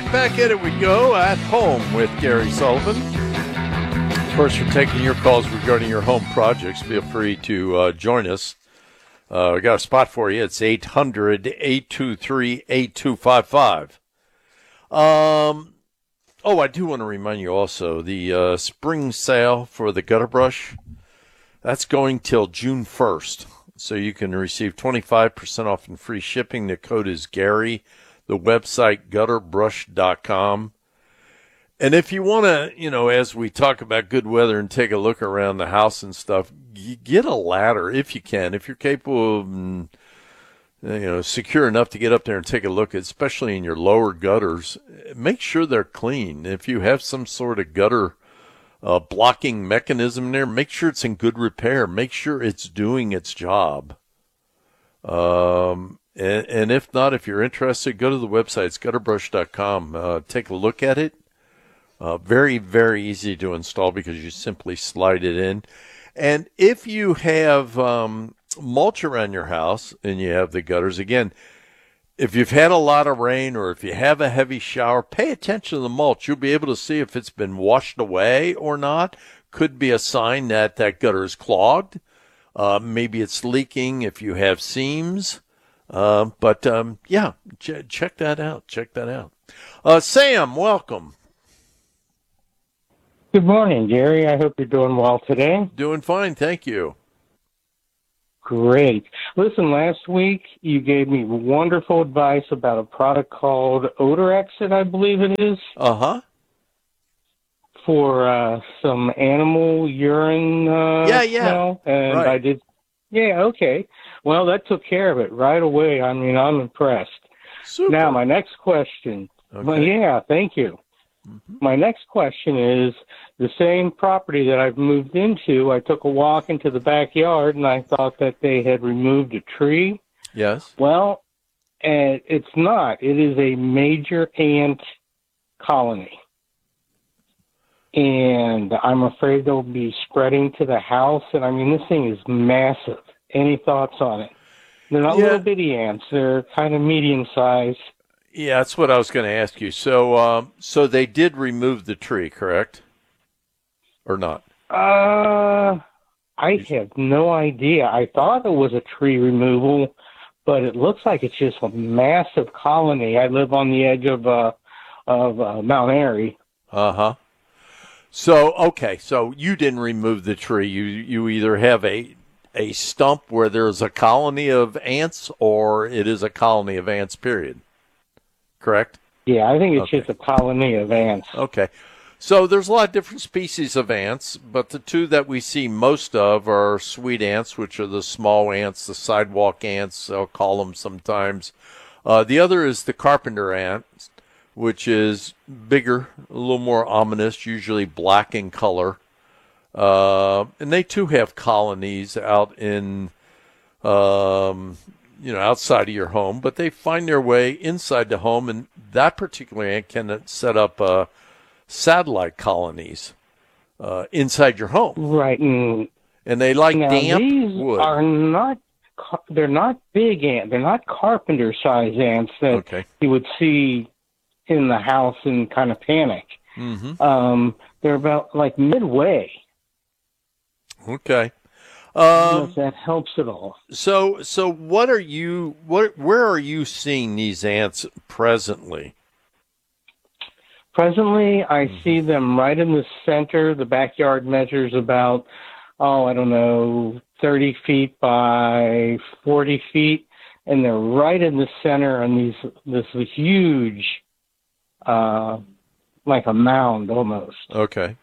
back at it we go at home with Gary Sullivan. Of course, we're taking your calls regarding your home projects. Feel free to join us. We got a spot for you. It's 800-823-8255. I do want to remind you also, the spring sale for the gutter brush, that's going till June 1st. So you can receive 25% off and free shipping. The code is Gary. The website, gutterbrush.com. And if you want to, as we talk about good weather and take a look around the house and stuff, get a ladder if you can. If you're capable of, secure enough to get up there and take a look, especially in your lower gutters, make sure they're clean. If you have some sort of gutter blocking mechanism there, make sure it's in good repair. Make sure it's doing its job. And if not, if you're interested, go to the website, it's gutterbrush.com. Take a look at it. Very, very easy to install because you simply slide it in. And if you have mulch around your house and you have the gutters, again, if you've had a lot of rain or if you have a heavy shower, pay attention to the mulch. You'll be able to see if it's been washed away or not. Could be a sign that that gutter is clogged. Maybe it's leaking if you have seams. Check that out. Check that out. Sam, welcome. Good morning, Gary. I hope you're doing well today. Doing fine, thank you. Great. Listen, last week you gave me wonderful advice about a product called Odor Exit, I believe it is. Uh-huh. For some animal urine smell. And right. I did. Yeah, okay. Well, that took care of it right away. I mean, I'm impressed. Super. Now, my next question. Okay. Well, yeah, thank you. Mm-hmm. My next question is the same property that I've moved into. I took a walk into the backyard, and I thought that they had removed a tree. Yes. Well, it's not. It is a major ant colony. And I'm afraid they'll be spreading to the house. And, I mean, this thing is massive. Any thoughts on it? They're not little bitty ants. They're kind of medium-sized. Yeah, that's what I was going to ask you. So they did remove the tree, correct? Or not? I have no idea. I thought it was a tree removal, but it looks like it's just a massive colony. I live on the edge of Mount Airy. Uh-huh. So you didn't remove the tree. You either have a stump where there's a colony of ants or it is a colony of ants, period. Correct? Yeah, I think it's just a colony of ants. Okay. So there's a lot of different species of ants, but the two that we see most of are sweet ants, which are the small ants, the sidewalk ants, I'll call them sometimes. The other is the carpenter ant, which is bigger, a little more ominous, usually black in color. And they too have colonies out in, outside of your home, but they find their way inside the home, and that particular ant can set up satellite colonies inside your home. Right. And they like damp wood. They're not big ants. They're not carpenter-sized ants that you would see in the house and kind of panic. Mm-hmm. They're about like midway. Okay. If that helps at all. So where are you seeing these ants presently? Presently, I see them right in the center. The backyard measures about, 30 feet by 40 feet. And they're right in the center on this huge, like a mound almost. Okay.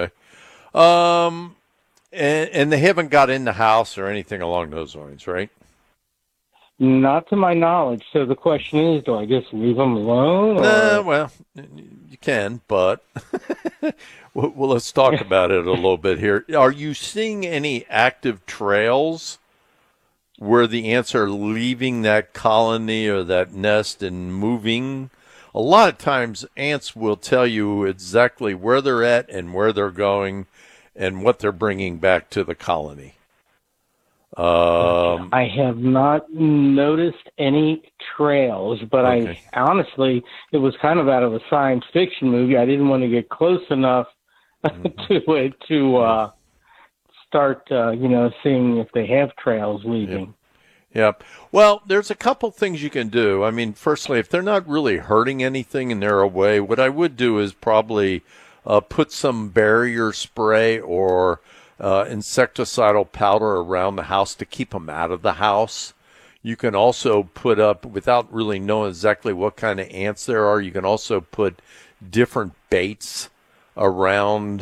And they haven't got in the house or anything along those lines, right? Not to my knowledge. So the question is, do I just leave them alone? Well, you can, but well, let's talk about it a little bit here. Are you seeing any active trails where the ants are leaving that colony or that nest and moving? A lot of times ants will tell you exactly where they're at and where they're going and what they're bringing back to the colony. Um, I have not noticed any trails, but okay. I honestly, it was kind of out of a science fiction movie. I didn't want to get close enough Hmm. to it to Yeah. start, seeing if they have trails Yep. leading. Yep. Well, there's a couple things you can do. I mean, firstly, if they're not really hurting anything and they're away, what I would do is probably put some barrier spray or insecticidal powder around the house to keep them out of the house. You can also put up, without really knowing exactly what kind of ants there are, you can also put different baits around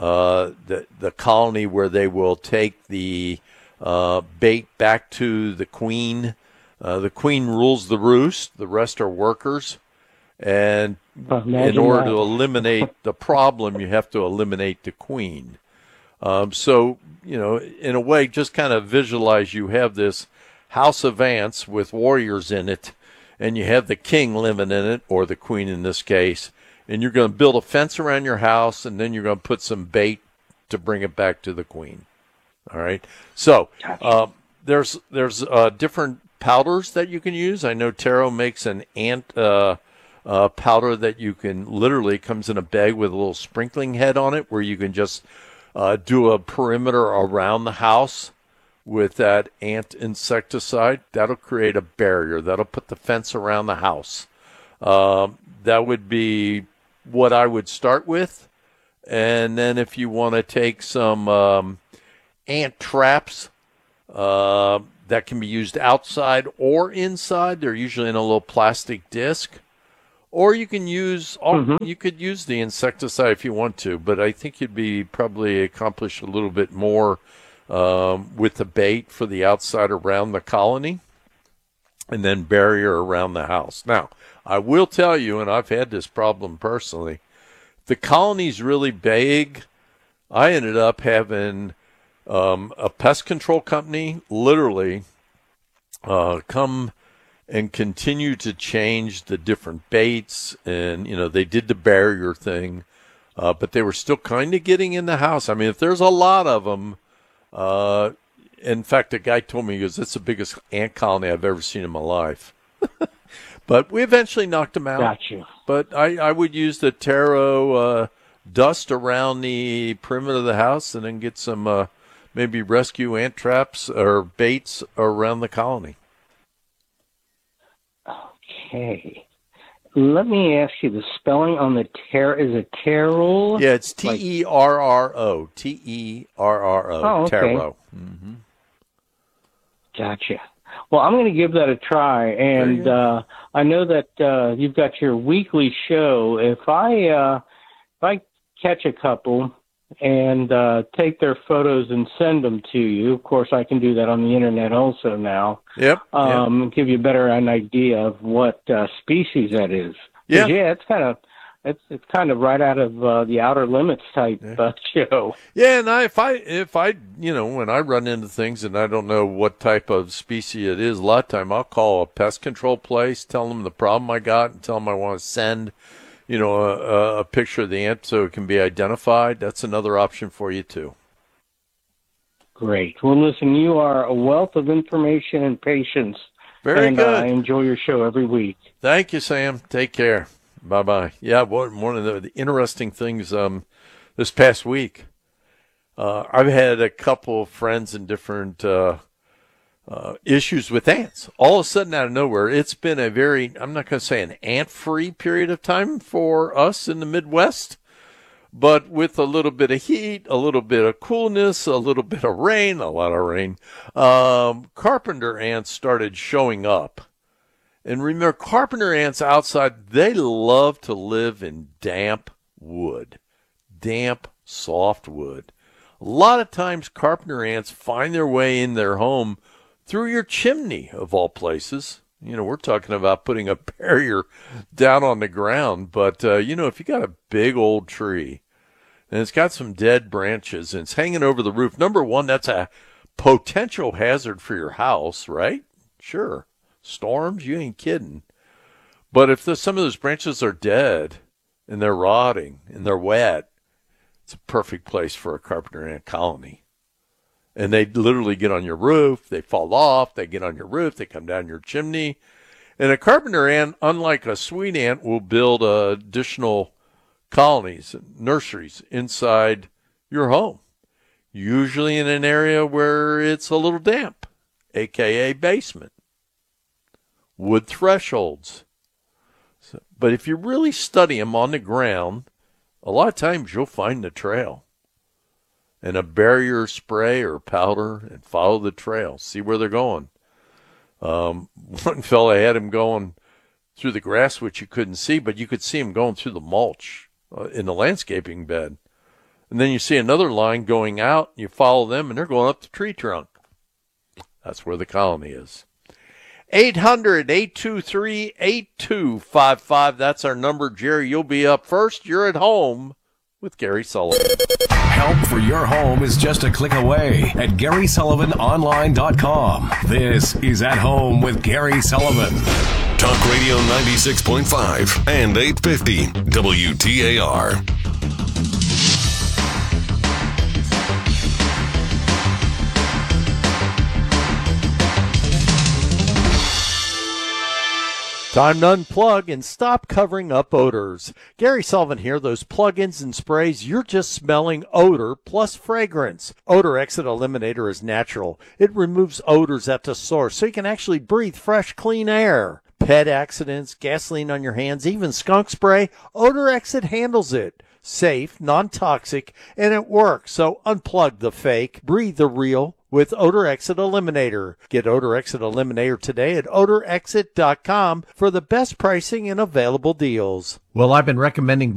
the colony where they will take the bait back to the queen. The queen rules the roost. The rest are workers. And in Imagine order to that. eliminate the problem, you have to eliminate the queen. So, in a way, just kind of visualize you have this house of ants with warriors in it, and you have the king living in it, or the queen in this case, and you're going to build a fence around your house, and then you're going to put some bait to bring it back to the queen. All right. So Gotcha. there's different powders that you can use. I know Taro makes an ant powder that you can literally comes in a bag with a little sprinkling head on it, where you can just do a perimeter around the house with that ant insecticide. That'll create a barrier. That'll put the fence around the house. That would be what I would start with. And then if you want to take some ant traps that can be used outside or inside, they're usually in a little plastic disc. Or you can use Hmm. you could use the insecticide if you want to, but I think you'd be probably accomplish a little bit more with the bait for the outside around the colony, and then barrier around the house. Now, I will tell you, and I've had this problem personally. The colony's really big. I ended up having a pest control company literally come and continue to change the different baits, and they did the barrier thing, but they were still kind of getting in the house. I mean, if there's a lot of them, uh, in fact, a guy told me, he goes, "It's the biggest ant colony I've ever seen in my life." But we eventually knocked them out. Got you. But I would use the taro dust around the perimeter of the house, and then get some maybe rescue ant traps or baits around the colony. Okay. Let me ask you, the spelling on the is it Terrell? Yeah, it's Like, Terro. Terro. oh, okay. Taro. Gotcha. Well, I'm going to give that a try, Very and good. I know that you've got your weekly show. If I catch a couple and take their photos and send them to you, of course, I can do that on the internet also now. Yep. Yep. Give you better an idea of what species that is. 'Cause, Yeah. yeah, it's kind of right out of the Outer Limits type Yeah. show. Yeah, and if I when I run into things and I don't know what type of species it is, a lot of time I'll call a pest control place, tell them the problem I got, and tell them I want to send a picture of the ant so it can be identified. That's another option for you too. Great. Well, listen, you are a wealth of information and patience, Very and I good. enjoy your show every week. Thank you, Sam. Take care. Bye bye. Yeah, one of the interesting things this past week, I've had a couple of friends in different issues with ants. All of a sudden, out of nowhere, it's been a very, I'm not going to say an ant-free period of time for us in the Midwest, but with a little bit of heat, a little bit of coolness, a little bit of rain, a lot of rain, carpenter ants started showing up. And remember, carpenter ants outside, they love to live in damp wood, damp, soft wood. A lot of times, carpenter ants find their way in their home through your chimney, of all places. We're talking about putting a barrier down on the ground. But, if you got a big old tree and it's got some dead branches and it's hanging over the roof, number one, that's a potential hazard for your house, right? Sure. Storms, you ain't kidding. But if some of those branches are dead and they're rotting and they're wet, it's a perfect place for a carpenter ant colony. And they literally get on your roof, they fall off, they get on your roof, they come down your chimney. And a carpenter ant, unlike a sweet ant, will build additional colonies, nurseries inside your home, usually in an area where it's a little damp, aka basement, wood thresholds. But if you really study them on the ground, a lot of times you'll find the trail. And a barrier spray or powder and follow the trail. See where they're going. One fella had him going through the grass, which you couldn't see, but you could see him going through the mulch in the landscaping bed. And then you see another line going out, you follow them, and they're going up the tree trunk. That's where the colony is. 800-823-8255. That's our number. Jerry, you'll be up first. You're at home with Gary Sullivan. Help for your home is just a click away at GarySullivanOnline.com. This is At Home with Gary Sullivan. Talk Radio 96.5 and 850 WTAR. Time to unplug and stop covering up odors. Gary Sullivan here. Those plug-ins and sprays, you're just smelling odor plus fragrance. Odor Exit Eliminator is natural. It removes odors at the source so you can actually breathe fresh, clean air. Pet accidents, gasoline on your hands, even skunk spray, Odor Exit handles it. Safe, non-toxic, and it works. So unplug the fake, breathe the real with Odor Exit Eliminator. Get Odor Exit Eliminator today at odorexit.com for the best pricing and available deals. Well, I've been recommending